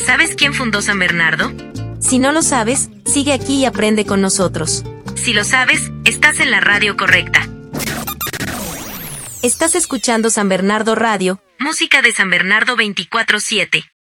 ¿Sabes quién fundó San Bernardo? Si no lo sabes, sigue aquí y aprende con nosotros. Si lo sabes, estás en la radio correcta. Estás escuchando San Bernardo Radio, Música de San Bernardo 24/7.